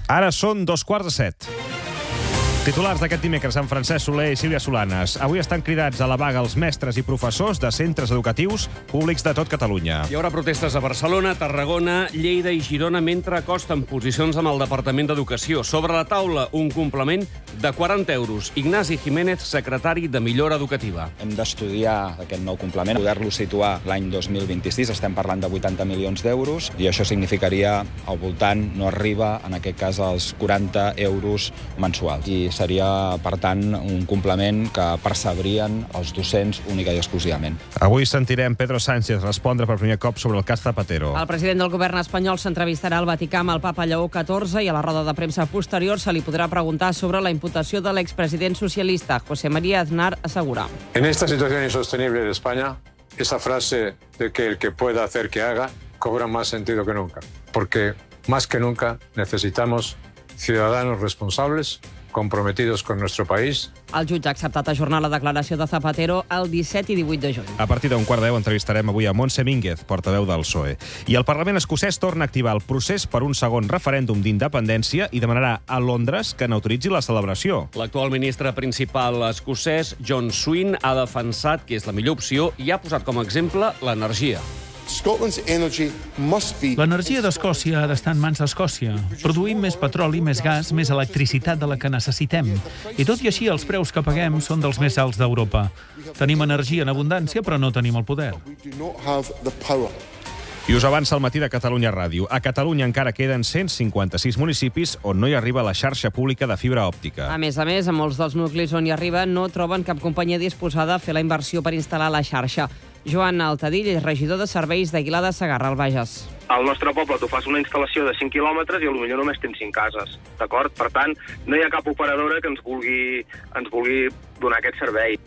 Ara són 7:15. Titulars d'aquest dimecres amb Francesc Soler i Sílvia Solanes. Avui estan cridats a la vaga els mestres i professors de centres educatius públics de tot Catalunya. Hi haurà protestes a Barcelona, Tarragona, Lleida i Girona mentre acosten posicions amb el Departament d'Educació. Sobre la taula, un complement de 40 euros. Ignasi Jiménez, secretari de Millora Educativa. Hem d'estudiar aquest nou complement, poder-lo situar l'any 2026. Estem parlant de 80 milions d'euros i això significaria al voltant, no arriba, en aquest cas, als 40 euros mensuals. I seria, per tant, un complement que percebrien els docents única i exclusivament. Avui sentirem Pedro Sánchez respondre per primer cop sobre el cas Zapatero. El president del govern espanyol s'entrevistarà al Vaticà amb el papa Lleó XIV i a la roda de premsa posterior se li podrà preguntar sobre la imputació de l'expresident socialista. José María Aznar assegura. En esta situación insostenible de España, esa frase de que el que pueda hacer que haga cobra más sentido que nunca. Porque más que nunca necesitamos ciudadanos responsables comprometidos con nuestro país. El jutge ha acceptat ajornar la declaració de Zapatero el 17 i 18 de juny. A partir d'un 10:15 entrevistarem avui a Montse Mínguez, portaveu del PSOE. I el Parlament escocès torna a activar el procés per un segon referèndum d'independència i demanarà a Londres que n'autoritzi la celebració. L'actual ministre principal escocès, John Swin, ha defensat que és la millor opció i ha posat com a exemple l'energia. L'energia d'Escòcia ha d'estar en mans d'Escòcia. Produïm més petroli, més gas, més electricitat de la que necessitem. I tot i així, els preus que paguem són dels més alts d'Europa. Tenim energia en abundància, però no tenim el poder. I us avança el matí de Catalunya Ràdio. A Catalunya encara queden 156 municipis on no hi arriba la xarxa pública de fibra òptica. A més, a molts dels nuclis on hi arriba no troben cap companyia disposada a fer la inversió per instal·lar la xarxa. Joan Altadill és regidor de serveis d'Aguilar de Segarra, al Bages. Al nostre poble tu fas una instal·lació de 5 quilòmetres i potser només tens 5 cases, d'acord? Per tant, no hi ha cap operadora que ens vulgui donar aquest servei.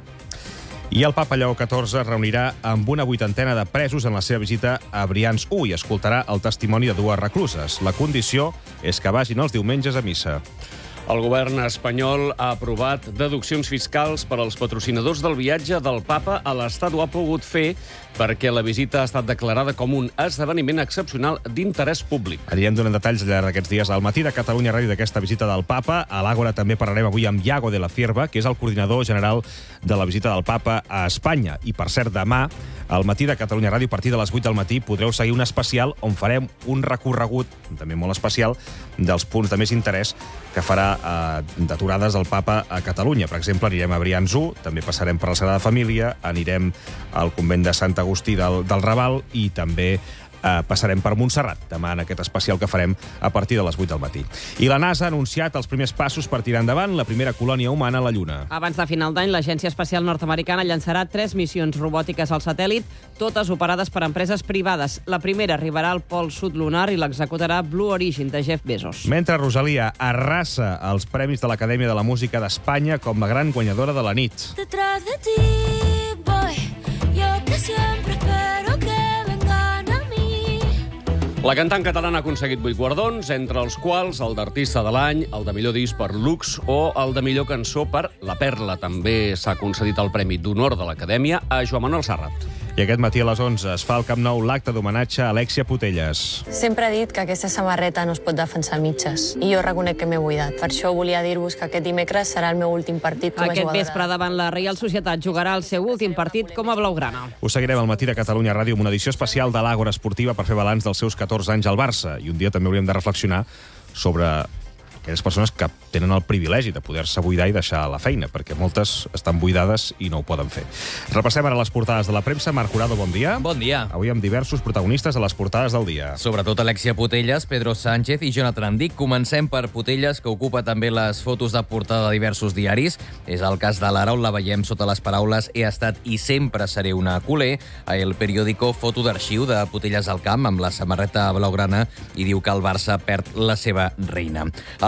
I el papa Lleó XIV es reunirà amb una 80ena de presos en la seva visita a Brians 1 i escoltarà el testimoni de 2 recluses. La condició és que vagin els diumenges a missa. El govern espanyol ha aprovat deduccions fiscals per als patrocinadors del viatge del papa a l'Estat. Ho ha pogut fer perquè la visita ha estat declarada com un esdeveniment excepcional d'interès públic. Anirem donant detalls al llarg d'aquests dies al matí de Catalunya Ràdio d'aquesta visita del papa. A l'Àgora també parlarem avui amb Iago de la Cierva, que és el coordinador general de la visita del papa a Espanya. I, per cert, demà, al matí de Catalunya Ràdio, a partir de les 8 del matí, podreu seguir un especial on farem un recorregut, també molt especial, dels punts de més interès que farà d'aturades del papa a Catalunya. Per exemple, anirem a Brians 1, també passarem per la Sagrada Família, anirem al convent de Sant Agustí del Raval i també passarem per Montserrat, demà en aquest especial que farem a partir de les 8 del matí. I la NASA ha anunciat els primers passos per tirar endavant la primera colònia humana a la Lluna. Abans de final d'any, l'Agència Espacial Nord-Americana llançarà 3 missions robòtiques al satèl·lit, totes operades per empreses privades. La primera arribarà al pol sud lunar i l'executarà Blue Origin, de Jeff Bezos. Mentre Rosalía arrasa els premis de l'Acadèmia de la Música d'Espanya com la gran guanyadora de la nit. Detrás de ti voy, yo que siempre espero que vengan a mí. La cantant catalana ha aconseguit 8 guardons, entre els quals el d'Artista de l'Any, el de Millor Disc per Lux o el de Millor Cançó per La Perla. També s'ha concedit el Premi d'Honor de l'Acadèmia a Joan Manuel Serrat. I aquest matí a les 11 es fa al Camp Nou l'acte d'homenatge a Alexia Putellas. Sempre he dit que aquesta samarreta no es pot defensar a mitges, i jo reconec que m'he buidat. Per això volia dir-vos que aquest dimecres serà el meu últim partit com a jugadora. Aquest vespre davant la Reial Societat jugarà el seu últim partit com a blaugrana. Us seguirem al matí de Catalunya Ràdio amb una edició especial de l'Àgora Esportiva per fer balanç dels seus 14 anys al Barça. I un dia també hauríem de reflexionar sobre aquelles persones que tenen el privilegi de poder-se buidar i deixar la feina, perquè moltes estan buidades i no ho poden fer. Repassem ara les portades de la premsa. Marc Curado, bon dia. Bon dia. Avui amb diversos protagonistes a les portades del dia. Sobretot Alexia Putellas, Pedro Sánchez i Jonathan Dick. Comencem per Putellas, que ocupa també les fotos de portada de diversos diaris. És el cas de l'ara, on la veiem sota les paraules «He estat i sempre seré una culer». A El Periódico, foto d'arxiu de Putellas al camp amb la samarreta blaugrana i diu que el Barça perd la seva reina. A la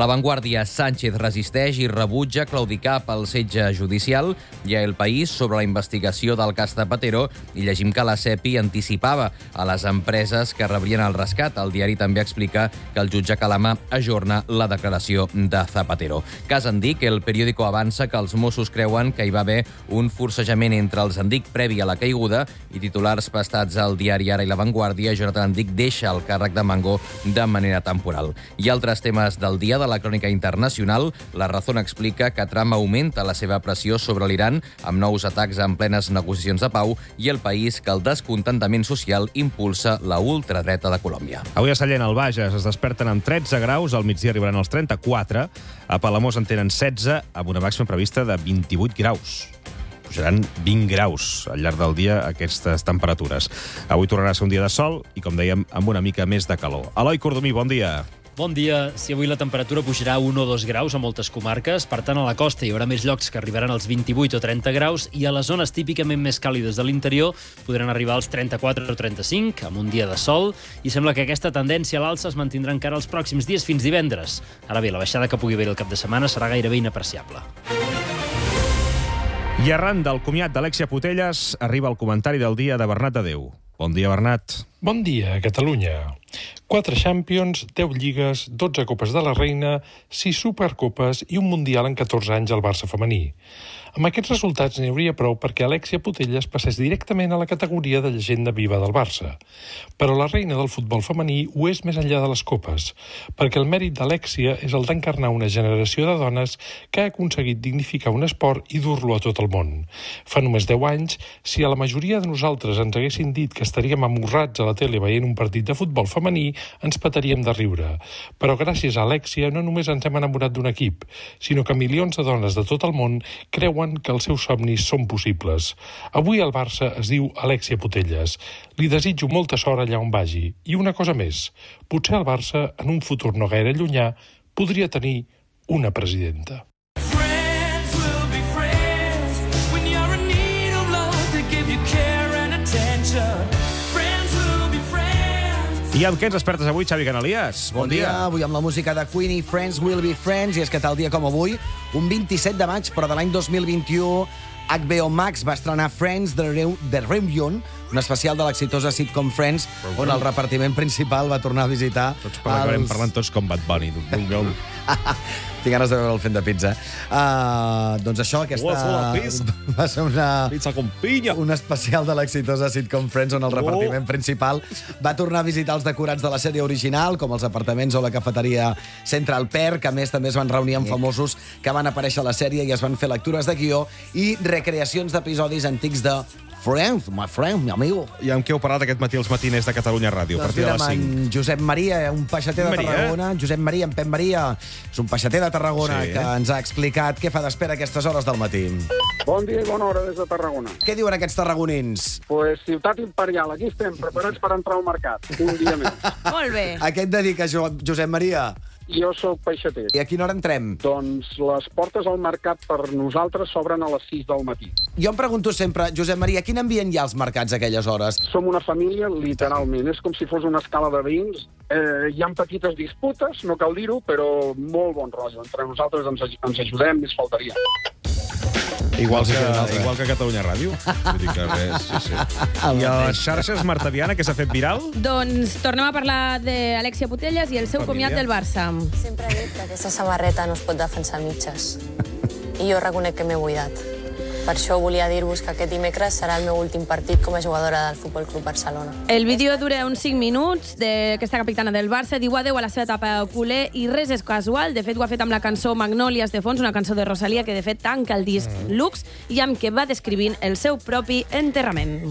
Vanguardia, Sánchez resisteix i rebutja claudicar pel setge judicial. I a El País, sobre la investigació del cas Zapatero, i llegim que la SEPI anticipava a les empreses que rebrien el rescat. El diari també explica que el jutge Calama ajorna la declaració de Zapatero. Cas Andic, El Periódico avança que els Mossos creuen que hi va haver un forcejament entre els Andic previ a la caiguda, i titulars pastats al diari Ara i La Vanguardia, Jonathan Andic deixa el càrrec de Mango de manera temporal. I altres temes del dia de la crònica internacional. La Razón explica que Trump augmenta la seva pressió sobre l'Iran amb nous atacs en plenes negociacions de pau, i El País que el descontentament social impulsa la ultradreta de Colòmbia. Avui a Sallent, al Bages, es desperten amb 13 graus, al migdia arribaran als 34, a Palamós en tenen 16, amb una màxima prevista de 28 graus. Pujaran 20 graus al llarg del dia aquestes temperatures. Avui tornarà a ser un dia de sol i, com dèiem, amb una mica més de calor. Eloi Cordomí, bon dia. Bon dia. Si avui la temperatura pujarà 1 o 2 graus a moltes comarques, per tant, a la costa hi haurà més llocs que arribaran als 28 o 30 graus i a les zones típicament més càlides de l'interior podran arribar als 34 o 35, amb un dia de sol, i sembla que aquesta tendència a l'alça es mantindrà encara els pròxims dies fins divendres. Ara bé, la baixada que pugui haver el cap de setmana serà gairebé inapreciable. I arran del comiat d'Alexia Putellas, arriba el comentari del dia de Bernat de Déu. Bon dia, Bernat. Bon dia, Catalunya. 4 Champions, 10 lligues, 12 Copes de la Reina, 6 Supercopes i un Mundial en 14 anys al Barça femení. Amb aquests resultats n'hi hauria prou perquè Alexia Putellas passés directament a la categoria de llegenda viva del Barça. Però la reina del futbol femení ho és més enllà de les copes, perquè el mèrit d'Alexia és el d'encarnar una generació de dones que ha aconseguit dignificar un esport i dur-lo a tot el món. Fa només 10 anys, si a la majoria de nosaltres ens haguessin dit que estaríem amorrats a la tele veient un partit de futbol femení, ens petaríem de riure. Però gràcies a Alexia no només ens hem enamorat d'un equip, sinó que milions de dones de tot el món creuen que els seus somnis són possibles. Avui el Barça es diu Alexia Putellas. Li desitjo molta sort allà on vagi. I una cosa més, potser el Barça, en un futur no gaire llunyà, podria tenir una presidenta. I amb què ens despertes avui, Xavi Canalias? Bon dia. Avui amb la música de Queenie, Friends Will Be Friends, i és que tal dia com avui, un 27 de maig, però de l'any 2021, HBO Max va estrenar Friends The Reunion, un especial de l'exitosa sitcom Friends, on el repartiment principal va tornar a visitar... Tots acabarem parlant tots com Bad Bunny. Tinc ganes de veure el fent de pizza. Doncs això, aquesta va ser pizza con pinya. Un especial de l'exitosa sitcom Friends, on el repartiment principal va tornar a visitar els decorats de la sèrie original, com els apartaments o la cafeteria Central Perk, que a més també es van reunir amb famosos que van aparèixer a la sèrie i es van fer lectures de guió i recreacions d'episodis antics de Friends, my friend, mi amigo. I amb què heu parlat aquest matí els matiners de Catalunya Ràdio? Doncs mira, amb Josep Maria, un peixater de Tarragona. Josep Maria, en Pep Maria, és un peixater de Tarragona que ens ha explicat què fa d'espera a aquestes hores del matí. Bon dia i bona hora des de Tarragona. Què diuen aquests tarragonins? Pues ciutat imperial, aquí estem, preparats per entrar al mercat, un dia més. Molt bé. A què et dedica, Josep Maria? Jo sóc peixater. I a quina hora entrem? Doncs les portes al mercat per nosaltres s'obren a les 6 del matí. Jo em pregunto sempre, Josep Maria, quin ambient hi ha als mercats a aquelles hores? Som una família, literalment. És com si fos una escala de veïns. Hi ha petites disputes, no cal dir-ho, però molt bon rotllo. Entre nosaltres ens ajudem, més faltaria. Igual que Catalunya Ràdio. Vull dir que res, sí. I a les xarxes, Marta Viana, què s'ha fet viral? Doncs tornem a parlar d'Alexia Putellas i el seu comiat del Barça. Sempre he dit que aquesta samarreta no es pot defensar a mitges. I jo reconec que m'he buidat. Per això volia dir-vos que aquest dimecres serà el meu últim partit com a jugadora del Futbol Club Barcelona. El vídeo dura uns 5 minuts d'aquesta capitana del Barça. Diu adeu a la seva etapa culer i res és casual. De fet, ho ha fet amb la cançó Magnòlies de fons, una cançó de Rosalía que de fet tanca el disc Lux i amb què va descrivint el seu propi enterrament.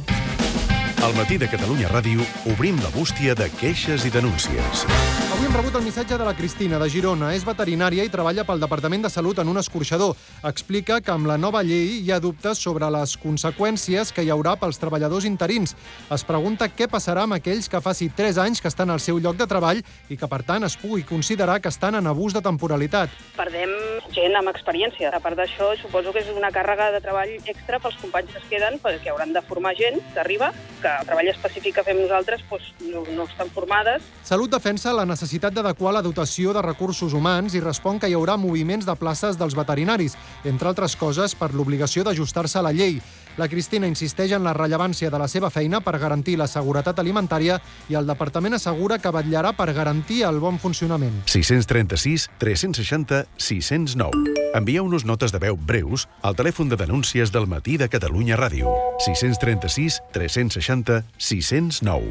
Al matí de Catalunya Ràdio obrim la bústia de queixes i denúncies. Avui hem rebut el missatge de la Cristina, de Girona. És veterinària i treballa pel Departament de Salut en un escorxador. Explica que amb la nova llei hi ha dubtes sobre les conseqüències que hi haurà pels treballadors interins. Es pregunta què passarà amb aquells que faci 3 anys que estan al seu lloc de treball i que, per tant, es pugui considerar que estan en abús de temporalitat. Perdem gent amb experiència. A part d'això, suposo que és una càrrega de treball extra pels companys que es queden, perquè hauran de formar gent que arriba, que el treball específic que fem nosaltres no estan formades. Salut defensa la necessitat necessitat d'adequar la dotació de recursos humans i respon que hi haurà moviments de places dels veterinaris, entre altres coses per l'obligació d'ajustar-se a la llei. La Cristina insisteix en la rellevància de la seva feina per garantir la seguretat alimentària i el departament assegura que vetllarà per garantir el bon funcionament. 636 360 609. Envieu-nos notes de veu breus al telèfon de denúncies del Matí de Catalunya Ràdio. 636 360 609.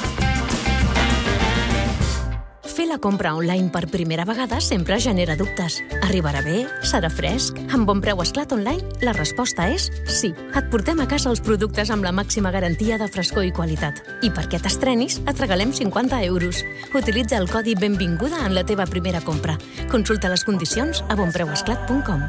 Fer la compra online per primera vegada sempre genera dubtes. Arribarà bé? Serà fresc? Amb Bon Preu Esclat Online, la resposta és sí. Et portem a casa els productes amb la màxima garantia de frescor i qualitat. I perquè t'estrenis, et regalem 50 euros. Utilitza el codi Benvinguda en la teva primera compra. Consulta les condicions a bonpreuesclat.com.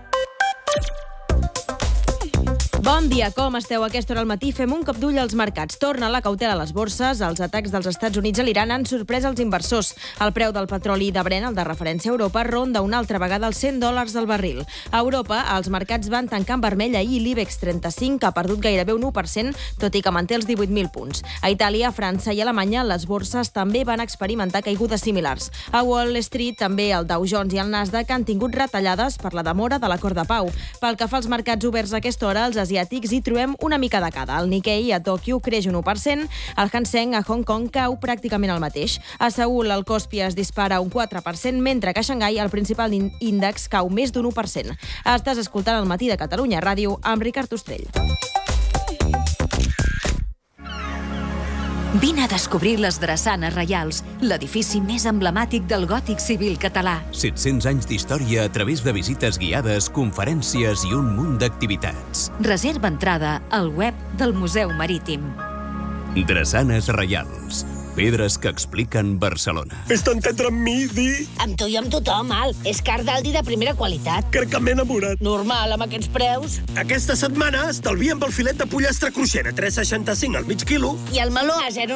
Bon dia, com esteu? A aquesta hora al matí fem un cop d'ull als mercats. Torna la cautela a les borses. Els atacs dels Estats Units a l'Iran han sorprès els inversors. El preu del petroli de Brent, el de referència a Europa, ronda una altra vegada els $100 del barril. A Europa, els mercats van tancar en vermell ahir. L'IBEX 35 ha perdut gairebé un 1%, tot i que manté els 18.000 punts. A Itàlia, França i Alemanya, les borses també van experimentar caigudes similars. A Wall Street, també el Dow Jones i el Nasdaq han tingut retallades per la demora de l'acord de pau. Pel que fa als mercats oberts a aquesta hora, els asiàtics hi trobem una mica de cada. El Nikkei a Tòquio creix un 1%, el Hang Seng a Hong Kong cau pràcticament el mateix. A Seül el Kospi es dispara un 4%, mentre que a Xangai el principal índex cau més d'un 1%. Estàs escoltant el Matí de Catalunya Ràdio amb Ricard Ostrell. Vine a descobrir les Drassanes Reials, l'edifici més emblemàtic del gòtic civil català. 700 anys d'història a través de visites guiades, conferències i un munt d'activitats. Reserva entrada al web del Museu Marítim. Drassanes Reials. Pedres que expliquen Barcelona. És tan tendre amb mi, Di? Amb tu i amb tothom, Al. És car d'Aldi de primera qualitat. Crec que m'he enamorat. Normal, amb aquests preus. Aquesta setmana estalviem pel filet de pollastre cruixent a 3,65 al mig quilo. I el meló a 0,99.